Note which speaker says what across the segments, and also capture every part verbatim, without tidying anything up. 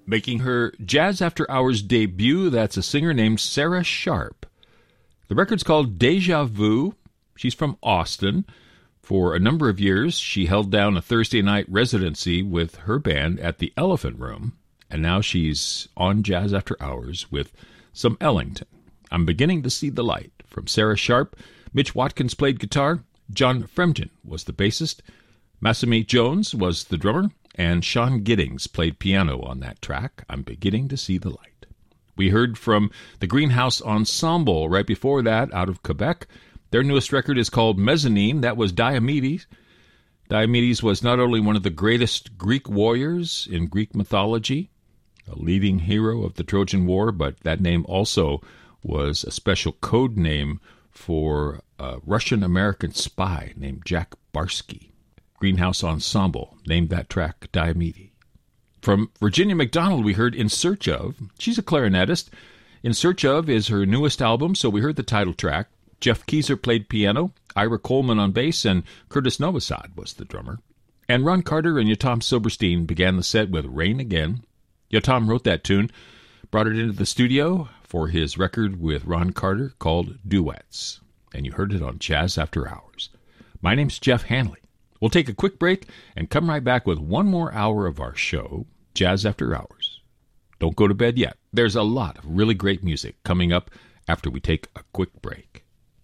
Speaker 1: Making her Jazz After Hours debut, that's a singer named Sarah Sharp. The record's called Deja Vu. She's from Austin. For a number of years, she held down a Thursday night residency with her band at the Elephant Room, and now she's on Jazz After Hours with some Ellington. I'm Beginning to See the Light. From Sarah Sharp, Mitch Watkins played guitar, John Fremgen was the bassist, Masami Jones was the drummer, and Sean Giddings played piano on that track, I'm Beginning to See the Light. We heard from the Greenhouse Ensemble right before that, out of Quebec. Their newest record is called Mezzanine. That was Diomedes. Diomedes was not only one of the greatest Greek warriors in Greek mythology, a leading hero of the Trojan War, but that name also was a special code name for a Russian-American spy named Jack Barsky. Greenhouse Ensemble named that track Diomedes. From Virginia McDonald, we heard In Search Of. She's a clarinetist. In Search Of is her newest album, so we heard the title track. Jeff Keyser played piano, Ira Coleman on bass, and Curtis Novosad was the drummer. And Ron Carter and Yotam Silverstein began the set with Rain Again. Yotam wrote that tune, brought it into the studio for his record with Ron Carter called Duets. And you heard it on Jazz After Hours. My name's Jeff Hanley. We'll take a quick break and come right back with one more hour of our show, Jazz After Hours. Don't go to bed yet. There's a lot of really great music coming up after we take a quick break.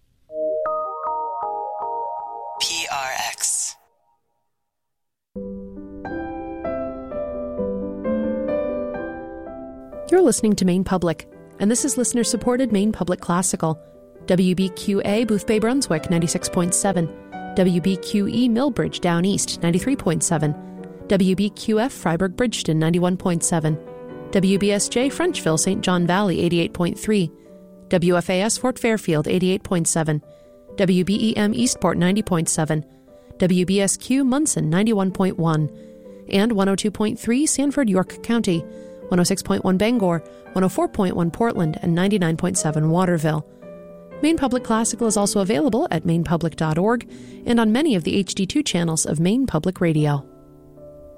Speaker 2: P R X.
Speaker 3: You're listening to Maine Public, and this is listener-supported Maine Public Classical. W B Q A Boothbay Brunswick, ninety-six point seven. W B Q E Millbridge Down East, ninety-three point seven. W B Q F Freiburg Bridgeton, ninety-one point seven. W B S J Frenchville Saint John Valley, eighty-eight point three. W F A S Fort Fairfield, eighty-eight point seven. W B E M Eastport, ninety point seven. W B S Q Munson, ninety-one point one. And one oh two point three Sanford, York County, one oh six point one Bangor, one oh four point one Portland, and ninety-nine point seven Waterville. Maine Public Classical is also available at maine public dot org and on many of the H D two channels of Maine Public Radio.